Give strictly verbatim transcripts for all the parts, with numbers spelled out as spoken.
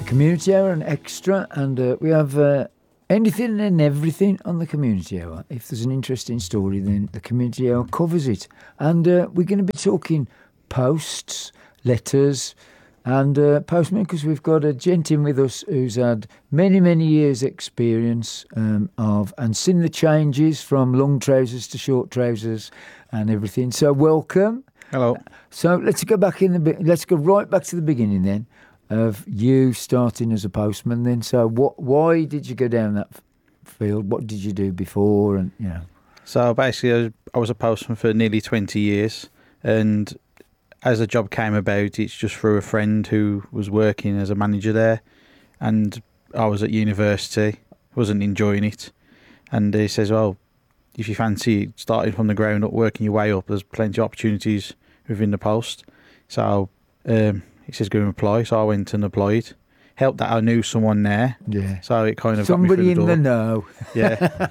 Community Hour and Extra, and uh, we have uh, anything and everything on the Community Hour. If there's an interesting story, then the Community Hour covers it. And uh, we're going to be talking posts, letters, and uh, postmen, because we've got a gent in with us who's had many, many years' experience um, of and seen the changes from long trousers to short trousers and everything. So welcome. Hello. So let's go back in the be- let's go right back to the beginning then. Of you starting as a postman then. So what? Why did you go down that f- field? What did you do before? And you know. So basically, I was, I was a postman for nearly twenty years, and as the job came about, it's just through a friend who was working as a manager there, and I was at university, wasn't enjoying it, and he says, "Well, if you fancy starting from the ground up, working your way up, there's plenty of opportunities within the post." So. Um, He says go and apply, so I went and applied. Helped that I knew someone there, Yeah. so it kind of somebody got me through the in door. the know. Yeah.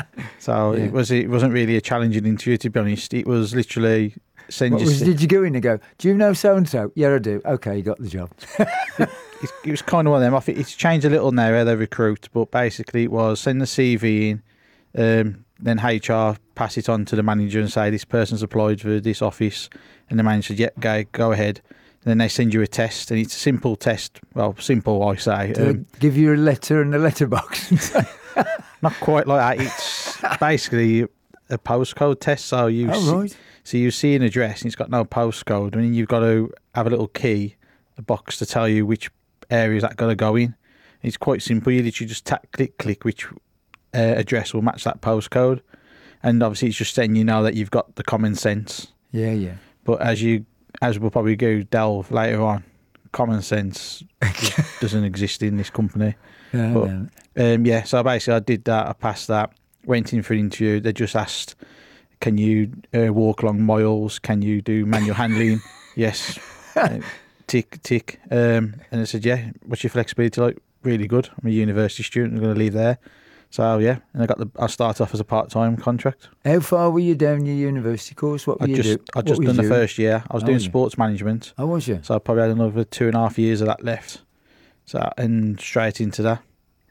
So Yeah. it was it wasn't really a challenging interview, to be honest. It was literally send What your was, C- did you go in and go? Do you know so and so? Yeah, I do. Okay, you got the job. it, it was kind of one of them. I think it's changed a little now how they recruit, but basically it was send the C V in, um, then H R pass it on to the manager and say this person's applied for this office, and the manager said, "Yeah, go go ahead." And then they send you a test, and it's a simple test. Well, simple, I say. Do Um, they give you a letter and a letterbox? not quite like that. It's basically a postcode test. So you Oh, see, right. so you see an address, and it's got no postcode, and then you've got to have a little key, a box to tell you which areas that got to go in. It's quite simple. You literally just tap, click, click which uh, address will match that postcode, and obviously it's just letting you know that you've got the common sense. Yeah, yeah. But as you as we'll probably go delve later on, common sense just doesn't exist in this company. Yeah, But, no. um, yeah, so basically I did that, I passed that, went in for an interview. They just asked, can you uh, walk long miles? Can you do manual handling? Yes. Uh, tick, tick. Um, and I said, yeah, what's your flexibility like? Really good. I'm a university student, I'm going to leave there. So, yeah, and I got the. I started off as a part-time contract. How far were you down your university course? What were I you just, doing? I just done the first year. I was Oh, doing yeah. sports management. How was you? So I probably had another two and a half years of that left. So and straight into that.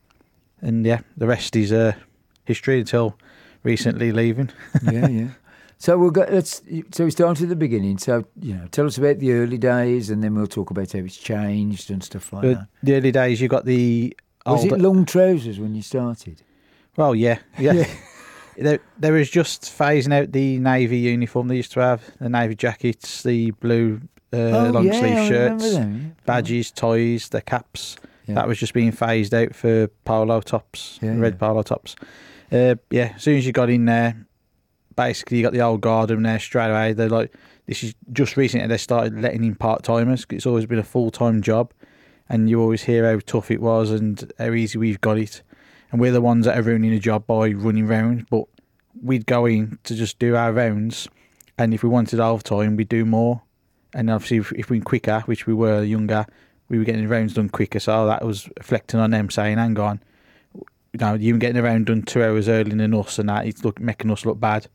And yeah, the rest is uh, history until recently leaving. Yeah, yeah. So we'll go. Let's. So we start at the beginning. So you know, tell us about the early days, and then we'll talk about how it's changed and stuff like But that. the early days, you got the Was old. it long trousers when you started? Well, yeah, yeah. Yeah. there, there was just phasing out the navy uniform they used to have, the navy jackets, the blue uh, Oh, long yeah, sleeve I remember shirts, them, yeah. badges, ties, the caps. Yeah. That was just being phased out for polo tops, Yeah, red yeah. polo tops. Uh, yeah, as soon as you got in there, basically you got the old guard in there straight away. They're like, this is just recently they started letting in part timers. It's always been a full time job, and you always hear how tough it was and how easy we've got it. And we're the ones that are ruining the job by running round, but we'd go in to just do our rounds, and if we wanted overtime, we'd do more. And obviously, if, if we were quicker, which we were younger, we were getting the rounds done quicker. So that was reflecting on them saying, "Hang on, you know, you were getting the round done two hours earlier than us, and that it's look making us look bad."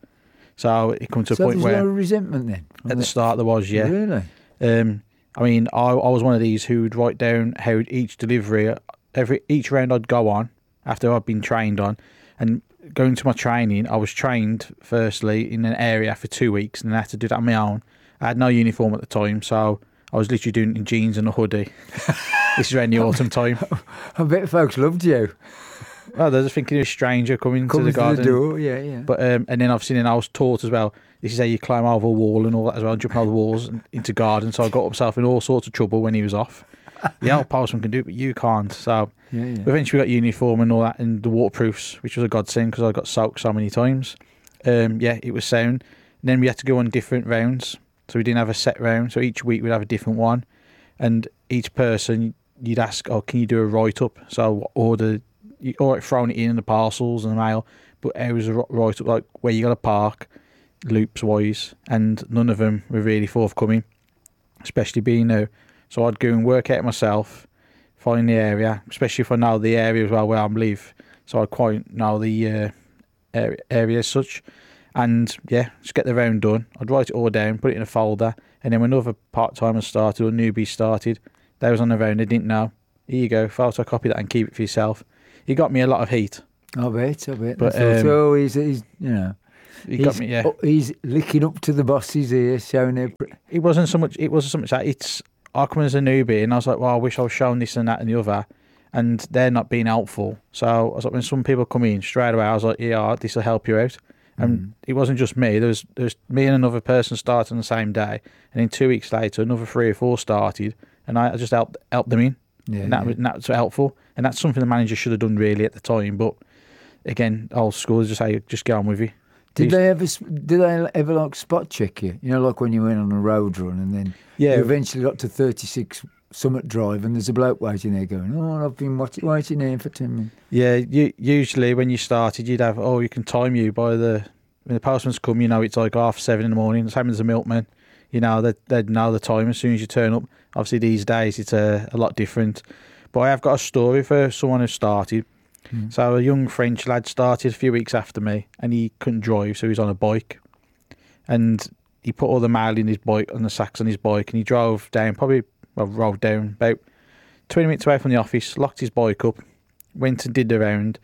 So it come to a So point there's where a lot of resentment then. from at the the- start there was, yeah. Really? Um, I mean, I, I was one of these who would write down how each delivery, every each round I'd go on after I'd been trained on, and going to my training, I was trained firstly in an area for two weeks, and I had to do that on my own. I had no uniform at the time, so I was literally doing it in jeans and a hoodie. This is around the autumn time. I bet folks loved you. Well, they're just thinking of a stranger coming to Coming the to garden. the door, yeah, yeah. But um, and then obviously then I was taught as well, this is how you climb over a wall and all that as well, jumping over the walls and into garden. So I got myself in all sorts of trouble when he was off. The old postman can do it, but you can't. So yeah, yeah. eventually we got uniform and all that, and the waterproofs, which was a godsend because I got soaked so many times. Um, yeah, it was sound. And then we had to go on different rounds. So we didn't have a set round. So each week we'd have a different one. And each person, you'd ask, oh, can you do a write-up? So order, you or throwing it in the parcels and the mail, but it was a write-up like where you got to park, loops-wise, and none of them were really forthcoming, especially being new. So I'd go and work out myself, find the area, especially if I know the area as well where I live. So I quite know the uh, area, area as such. And yeah, just get the round done. I'd write it all down, put it in a folder, and then when another part-timer started or newbie started, they was on the round, they didn't know. here you go, photocopy that and keep it for yourself. He got me a lot of heat. I bet, I bet. But, I thought, um, oh, he's, he's, you know, He he's, got me, yeah. oh, he's licking up to the bosses here, showing their... Pr- It wasn't so much. It wasn't so much that. It's I come as a newbie, and I was like, well, I wish I was shown this and that and the other, and they're not being helpful. So I was like, when some people come in straight away, I was like, yeah, this will help you out. And Mm. it wasn't just me. There was there was me and another person started on the same day, and then two weeks later, another three or four started, and I just helped helped them in, Yeah, and that yeah. was and that was helpful. And that's something the manager should have done really at the time. But again, old school, just say, just get on with it. Did Used- they ever? s- Did they ever like spot check you? You know, like when you went on a road run and then Yeah. you eventually got to thirty-six Summit Drive and there's a bloke waiting there going, "Oh, I've been watching, waiting here for ten minutes." Yeah, you, usually when you started, you'd have, oh, you can time you by the, when the postman's come, you know, it's like half seven in the morning, same as the milkman, you know, they'd, they'd know the time as soon as you turn up. Obviously, these days, it's a, a lot different. But I have got a story for someone who started. Mm. So a young French lad started a few weeks after me, and he couldn't drive, so he was on a bike. And he put all the mail in his bike, on the sacks on his bike, and he drove down, probably, well, rolled down about twenty minutes away from the office, locked his bike up, went and did the round,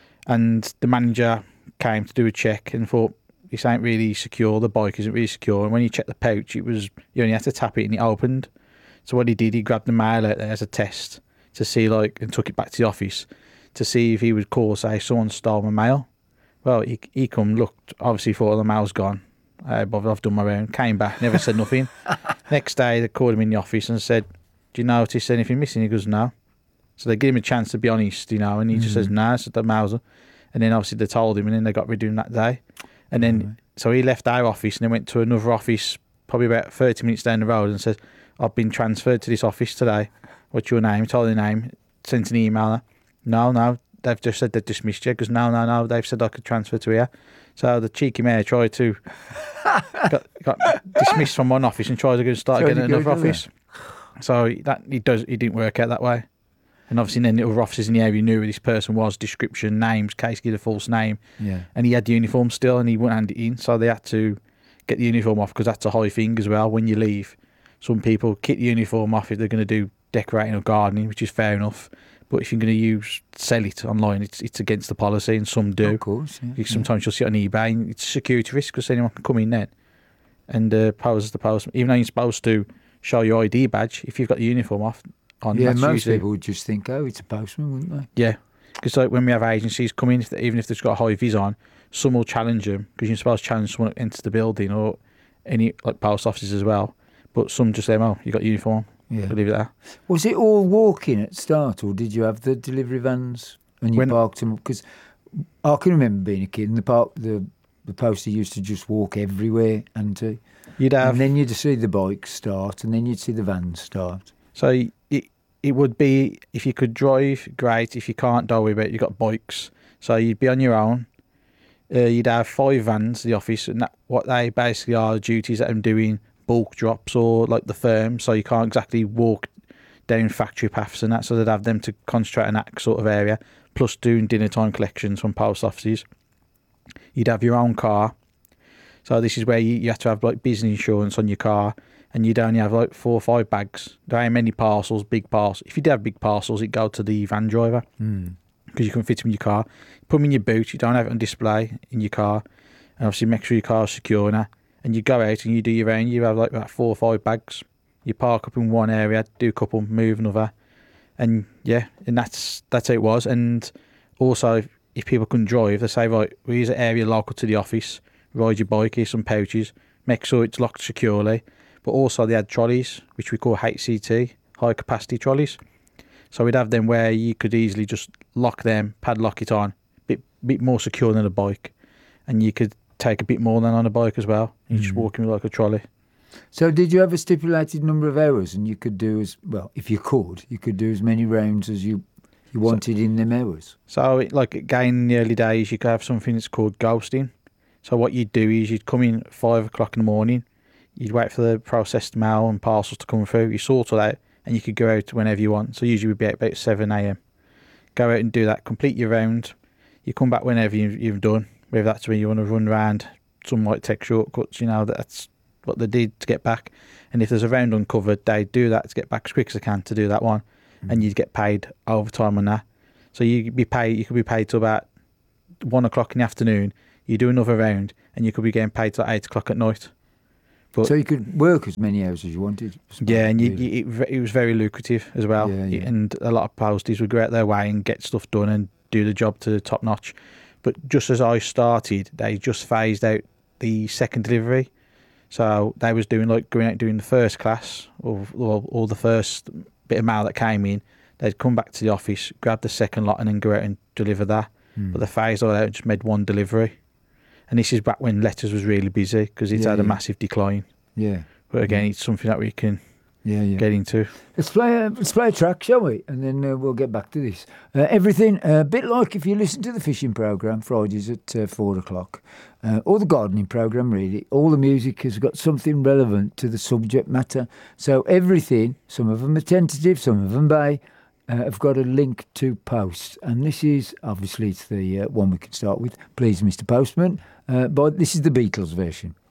and the manager came to do a check and thought, this ain't really secure, the bike isn't really secure. And when you checked the pouch, it was, you only had to tap it and it opened. So what he did, he grabbed the mail out there as a test to see, like, and took it back to the office to see if he would call, say, someone stole my mail. Well, he he come, looked, obviously thought the mail's gone. Uh, but I've done my own. Came back, never said nothing. Next day, they called him in the office and said, do you notice anything missing? He goes, no. So they give him a chance to be honest, you know, and he just Mm. says, no, it's the mail's. And then obviously they told him, and then they got rid of him that day. And then, Right. so he left our office and then went to another office, probably about thirty minutes down the road, and said, I've been transferred to this office today. What's your name? He told him the name, sent an email. No, no, they've just said they've dismissed you. Because no, no, no, they've said I could transfer to here. So the cheeky mayor tried to, got, got dismissed from one office and tried to go start Tried again to at go another to office. So that he does, he didn't work out that way. And obviously then the other officers in the area knew who this person was, description, names, case give a false name. Yeah. And he had the uniform still and he wouldn't hand it in. So they had to get the uniform off because that's a high thing as well. When you leave, some people kit the uniform off if they're going to do decorating or gardening, which is fair enough. But if you're going to use, sell it online, it's it's against the policy, and some do. Of course. Yeah. You, sometimes you'll see it on eBay, and it's a security risk because anyone can come in then and uh, pose as the postman. Even though you're supposed to show your I D badge, if you've got the uniform off, on, Yeah, that's most usually, people would just think, oh, it's a postman, wouldn't they? yeah. Because like when we have agencies come in, if they, even if they've got a high vis on, some will challenge them because you're supposed to challenge someone that enters the building or any like post offices as well. But some just say, oh, you got uniform. Yeah. We'll leave it there. Was it all walking at start, or did you have the delivery vans and you When- parked them? Because I can remember being a kid, and the park, the the poster used to just walk everywhere, and to, You'd have and then you'd see the bikes start, and then you'd see the vans start. so it it would be if you could drive, great. If you can't, don't worry about it. You got bikes, so you'd be on your own. Uh, you'd have five vans, the office, and that, what they basically are duties that I'm doing bulk drops or like the firm, so you can't exactly walk down factory paths and that. So they'd have them to concentrate on that sort of area, plus doing dinner time collections from post offices. You'd have your own car. So this is where you, you have to have like business insurance on your car, and you'd only have like four or five bags. There ain't many parcels, big parcels. If you did have big parcels, it'd go to the van driver Mm. because you can fit them in your car. Put them in your boot. You don't have it on display in your car, and obviously make sure your car's secure now. And you go out and you do your own. You have like about four or five bags. You park up in one area, do a couple, move another, and yeah, and that's that's how it was. And also, if, if people couldn't drive, they say, right, well, here's an area local to the office. Ride your bike, here's some pouches. Make sure it's locked securely. But also they had trolleys, which we call H C T, high capacity trolleys. So we'd have them where you could easily just lock them, padlock it on, bit bit more secure than a bike, and you could take a bit more than on a bike as well. You're just Mhm. walking with like a trolley. So did you have a stipulated number of hours, and you could do as well if you could, you could do as many rounds as you you wanted in them hours? So it, like again in the early days, you could have something that's called ghosting. So what you'd do is you'd come in at five o'clock in the morning, you'd wait for the processed mail and parcels to come through, you sort it out, and you could go out whenever you want. So usually we'd be out about seven a.m. Go out and do that, complete your round. You come back whenever you've, you've done, whether that's when you want to run around, some might take shortcuts, you know, that's what they did to get back. And if there's a round uncovered, they do that to get back as quick as they can to do that one. and you'd get paid overtime on that. So you could be paid. You could be paid till about one o'clock in the afternoon. You do another round, and you could be getting paid till eight o'clock at night. But so you could work as many hours as you wanted. yeah, and you, really. you, it, it was very lucrative as well. Yeah, yeah. And a lot of posties would go out their way and get stuff done and do the job to top notch. But just as I started, they just phased out the second delivery. So they was doing like going out doing the first class or, or or the first bit of mail that came in. They'd come back to the office, grab the second lot, and then go out and deliver that. Mm. But they phased all out and just made one delivery. And this is back when letters was really busy because it's Yeah, had a yeah. massive decline. Yeah. But again, it's something that we can Yeah, yeah. get into. Let's play a let's play a track, shall we? And then uh, we'll get back to this. Uh, everything a uh, bit like if you listen to the fishing program Fridays at uh, four o'clock, uh, or the gardening program. Really, all the music has got something relevant to the subject matter. So everything, some of them are tentative, some of them may, uh, have got a link to post. And this is obviously it's the uh, one we can start with. Please, Mister Postman. Uh, but this is the Beatles version.